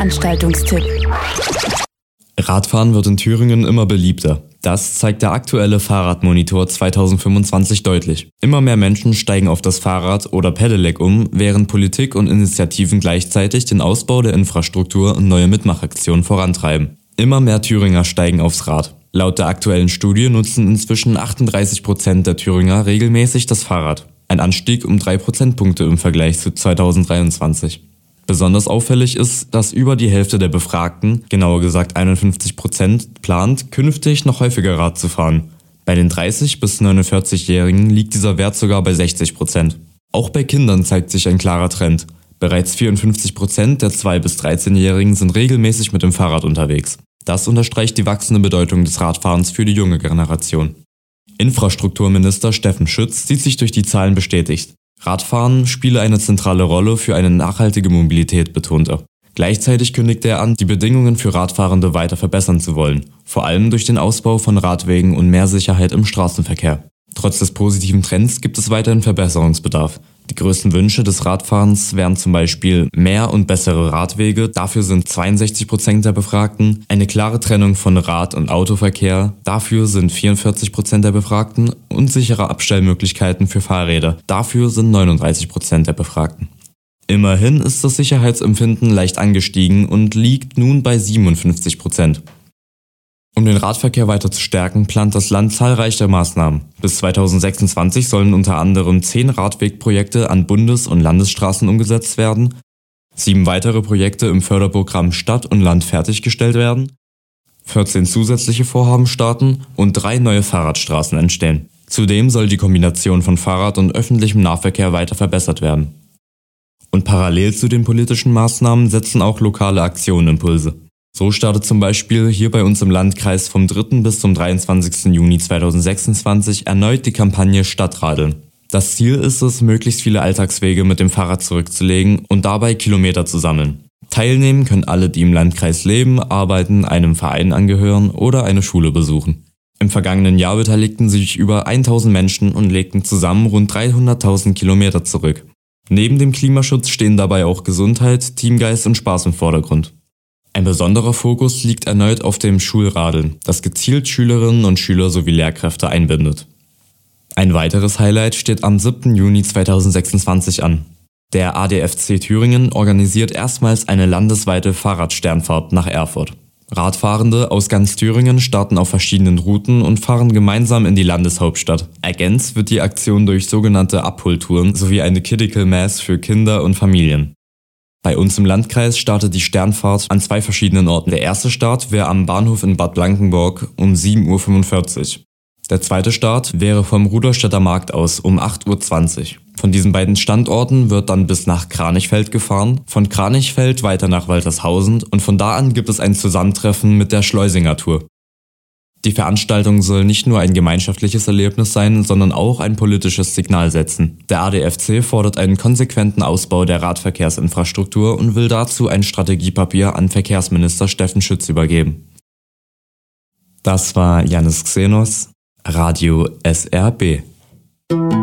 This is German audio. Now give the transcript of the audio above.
Veranstaltungstipp. Radfahren wird in Thüringen immer beliebter. Das zeigt der aktuelle Fahrradmonitor 2025 deutlich. Immer mehr Menschen steigen auf das Fahrrad oder Pedelec um, während Politik und Initiativen gleichzeitig den Ausbau der Infrastruktur und neue Mitmachaktionen vorantreiben. Immer mehr Thüringer steigen aufs Rad. Laut der aktuellen Studie nutzen inzwischen 38% der Thüringer regelmäßig das Fahrrad. Ein Anstieg um 3 Prozentpunkte im Vergleich zu 2023. Besonders auffällig ist, dass über die Hälfte der Befragten, genauer gesagt 51%, plant, künftig noch häufiger Rad zu fahren. Bei den 30- bis 49-Jährigen liegt dieser Wert sogar bei 60%. Auch bei Kindern zeigt sich ein klarer Trend. Bereits 54% der 2- bis 13-Jährigen sind regelmäßig mit dem Fahrrad unterwegs. Das unterstreicht die wachsende Bedeutung des Radfahrens für die junge Generation. Infrastrukturminister Steffen Schütz sieht sich durch die Zahlen bestätigt. Radfahren spiele eine zentrale Rolle für eine nachhaltige Mobilität, betont er. Gleichzeitig kündigte er an, die Bedingungen für Radfahrende weiter verbessern zu wollen, vor allem durch den Ausbau von Radwegen und mehr Sicherheit im Straßenverkehr. Trotz des positiven Trends gibt es weiterhin Verbesserungsbedarf. Die größten Wünsche des Radfahrens wären zum Beispiel mehr und bessere Radwege, dafür sind 62% der Befragten, eine klare Trennung von Rad- und Autoverkehr, dafür sind 44% der Befragten und sichere Abstellmöglichkeiten für Fahrräder, dafür sind 39% der Befragten. Immerhin ist das Sicherheitsempfinden leicht angestiegen und liegt nun bei 57%. Um den Radverkehr weiter zu stärken, plant das Land zahlreiche Maßnahmen. Bis 2026 sollen unter anderem 10 Radwegprojekte an Bundes- und Landesstraßen umgesetzt werden, 7 weitere Projekte im Förderprogramm Stadt und Land fertiggestellt werden, 14 zusätzliche Vorhaben starten und 3 neue Fahrradstraßen entstehen. Zudem soll die Kombination von Fahrrad- und öffentlichem Nahverkehr weiter verbessert werden. Und parallel zu den politischen Maßnahmen setzen auch lokale Aktionen Impulse. So startet zum Beispiel hier bei uns im Landkreis vom 3. bis zum 23. Juni 2026 erneut die Kampagne Stadtradeln. Das Ziel ist es, möglichst viele Alltagswege mit dem Fahrrad zurückzulegen und dabei Kilometer zu sammeln. Teilnehmen können alle, die im Landkreis leben, arbeiten, einem Verein angehören oder eine Schule besuchen. Im vergangenen Jahr beteiligten sich über 1000 Menschen und legten zusammen rund 300.000 Kilometer zurück. Neben dem Klimaschutz stehen dabei auch Gesundheit, Teamgeist und Spaß im Vordergrund. Ein besonderer Fokus liegt erneut auf dem Schulradeln, das gezielt Schülerinnen und Schüler sowie Lehrkräfte einbindet. Ein weiteres Highlight steht am 7. Juni 2026 an. Der ADFC Thüringen organisiert erstmals eine landesweite Fahrradsternfahrt nach Erfurt. Radfahrende aus ganz Thüringen starten auf verschiedenen Routen und fahren gemeinsam in die Landeshauptstadt. Ergänzt wird die Aktion durch sogenannte Abholtouren sowie eine Critical Mass für Kinder und Familien. Bei uns im Landkreis startet die Sternfahrt an 2 verschiedenen Orten. Der erste Start wäre am Bahnhof in Bad Blankenburg um 7:45 Uhr. Der zweite Start wäre vom Rudolstädter Markt aus um 8:20 Uhr. Von diesen beiden Standorten wird dann bis nach Kranichfeld gefahren, von Kranichfeld weiter nach Waltershausen und von da an gibt es ein Zusammentreffen mit der Schleusinger Tour. Die Veranstaltung soll nicht nur ein gemeinschaftliches Erlebnis sein, sondern auch ein politisches Signal setzen. Der ADFC fordert einen konsequenten Ausbau der Radverkehrsinfrastruktur und will dazu ein Strategiepapier an Verkehrsminister Steffen Schütz übergeben. Das war Yannis Xenos, Radio SRB.